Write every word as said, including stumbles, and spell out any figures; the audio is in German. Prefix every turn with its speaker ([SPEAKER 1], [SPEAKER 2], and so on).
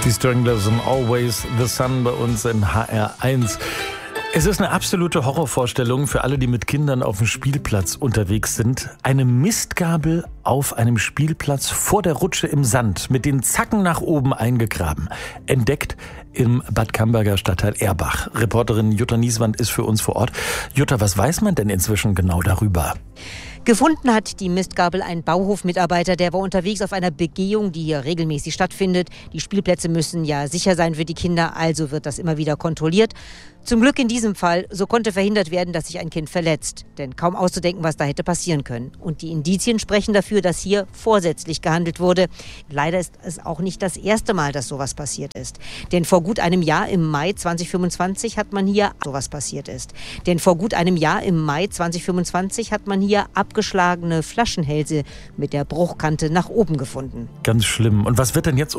[SPEAKER 1] Die Stranglers und Always the Sun bei uns in H R eins. Es ist eine absolute Horrorvorstellung für alle, die mit Kindern auf dem Spielplatz unterwegs sind. Eine Mistgabel auf einem Spielplatz vor der Rutsche im Sand, mit den Zacken nach oben eingegraben. Entdeckt im Bad Camberger Stadtteil Erbach. Reporterin Jutta Nieswand ist für uns vor Ort. Jutta, was weiß man denn inzwischen genau darüber?
[SPEAKER 2] Gefunden hat die Mistgabel ein Bauhofmitarbeiter, der war unterwegs auf einer Begehung, die hier regelmäßig stattfindet. Die Spielplätze müssen ja sicher sein für die Kinder, also wird das immer wieder kontrolliert. Zum Glück in diesem Fall, so konnte verhindert werden, dass sich ein Kind verletzt. Denn kaum auszudenken, was da hätte passieren können. Und die Indizien sprechen dafür, dass hier vorsätzlich gehandelt wurde. Leider ist es auch nicht das erste Mal, dass sowas passiert ist. Denn vor gut einem Jahr im Mai zweitausendfünfundzwanzig hat man hier sowas passiert ist. Denn vor gut einem Jahr im Mai zweitausendfünfundzwanzig hat man hier abgeschlagene Flaschenhälse mit der Bruchkante nach oben gefunden.
[SPEAKER 1] Ganz schlimm. Und was wird denn jetzt